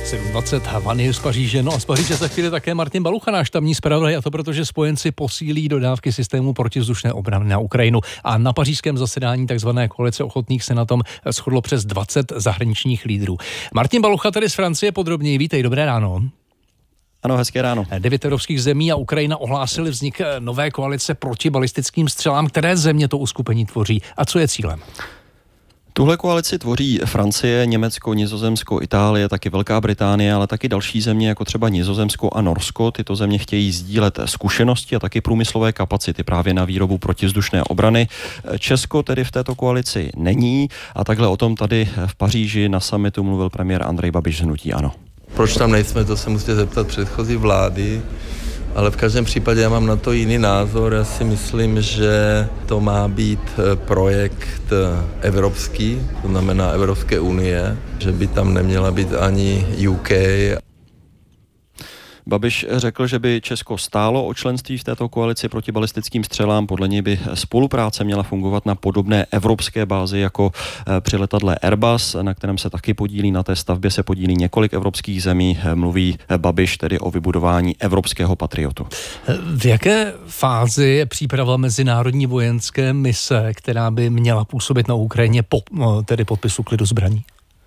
7:20 Havany z Paříže. No a z Paříže za chvíli také Martin Balucha, náš tamní zpravodaj, a to protože spojenci posílí dodávky systému protivzdušné obrany na Ukrajinu. A na pařížském zasedání takzvané koalice ochotných se na tom shodlo přes 20 zahraničních lídrů. Martin Balucha tady z Francie podrobněji. Vítej, dobré ráno. Ano, hezké ráno. 9 evropských zemí a Ukrajina ohlásili vznik nové koalice proti balistickým střelám. Které země to uskupení tvoří a co je cílem? Tuhle koalici tvoří Francie, Německo, Nizozemsko, Itálie, taky Velká Británie, ale taky další země, jako třeba Nizozemsko a Norsko. Tyto země chtějí sdílet zkušenosti a taky průmyslové kapacity právě na výrobu protivzdušné obrany. Česko tedy v této koalici není a takhle o tom tady v Paříži na summitu mluvil premiér Andrej Babiš z hnutí ANO. Proč tam nejsme, to se musíte zeptat předchozí vlády, ale v každém případě já mám na to jiný názor. Já si myslím, že to má být projekt evropský, to znamená Evropské unie, že by tam neměla být ani UK. Babiš řekl, že by Česko stálo o členství v této koalici proti balistickým střelám. Podle něj by spolupráce měla fungovat na podobné evropské bázi jako při letadle Airbus, na kterém se taky podílí. Na té stavbě se podílí několik evropských zemí. Mluví Babiš tedy o vybudování evropského patriotu. V jaké fázi je příprava mezinárodní vojenské mise, která by měla působit na Ukrajině po tedy podpisu klidu zbraní?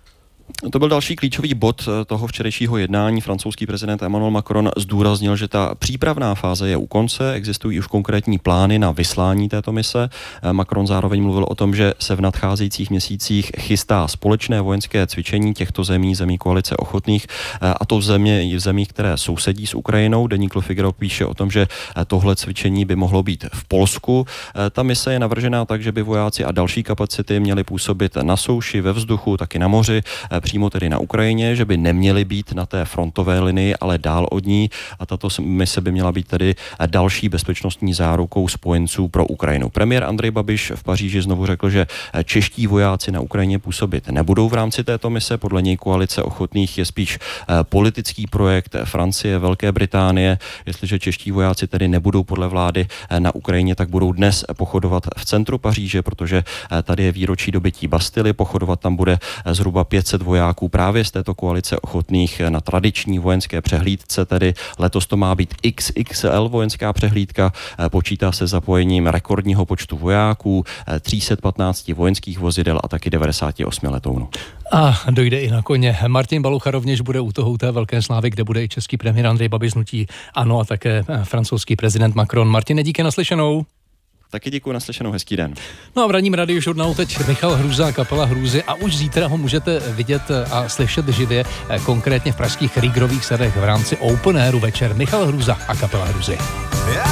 To byl další klíčový bod toho včerejšího jednání. Francouzský prezident Emmanuel Macron zdůraznil, že ta přípravná fáze je u konce, existují už konkrétní plány na vyslání této mise. Macron zároveň mluvil o tom, že se v nadcházejících měsících chystá společné vojenské cvičení těchto zemí koalice ochotných, a to v zemích, které sousedí s Ukrajinou. Deník Le Figaro píše o tom, že tohle cvičení by mohlo být v Polsku. Ta mise je navržená tak, že by vojáci a další kapacity měli působit na souši, ve vzduchu, taky na moři, přímo tedy na Ukrajině, že by neměly být na té frontové linii, ale dál od ní, a tato mise by měla být tedy další bezpečnostní zárukou spojenců pro Ukrajinu. Premiér Andrej Babiš v Paříži znovu řekl, že čeští vojáci na Ukrajině působit nebudou v rámci této mise. Podle něj koalice ochotných je spíš politický projekt Francie, Velké Británie. Jestliže čeští vojáci tedy nebudou podle vlády na Ukrajině, tak budou dnes pochodovat v centru Paříže, protože tady je výročí dobytí Bastily. Pochodovat tam bude zhruba 500 vojáků právě z této koalice ochotných na tradiční vojenské přehlídce, tedy letos to má být XXL vojenská přehlídka, počítá se zapojením rekordního počtu vojáků, 315 vojenských vozidel a taky 98 letounů. A dojde i na koně. Martin Balucha rovněž bude u toho té velké slávy, kde bude i český premiér Andrej Babiš z hnutí ANO a také francouzský prezident Macron. Martine, díky, naslyšenou. Taky děkuji, naslyšenou, hezký den. No a v ranním radiožurnálu teď Michal Hruza, kapela Hrůzy, a už zítra ho můžete vidět a slyšet živě, konkrétně v pražských Rýgrových sadech v rámci Open Airu večer. Michal Hruza a kapela Hrůzy.